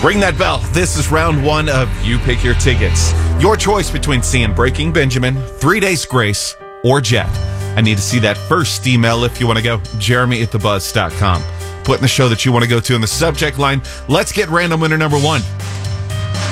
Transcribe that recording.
Ring that bell. This is round one of You Pick Your Tickets. Your choice between seeing Breaking Benjamin, 3 Days Grace, or Jet. I need to see that first email if you want to go. Jeremy@thebuzz.com. Put in the show that you want to go to in the subject line. Let's get random winner number one.